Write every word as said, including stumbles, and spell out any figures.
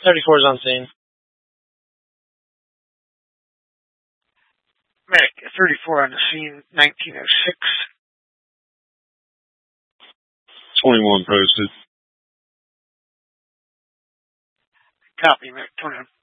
thirty-four is on scene. Medic thirty-four on the scene, nineteen oh six. twenty-one posted. Copy, Medic twenty-one.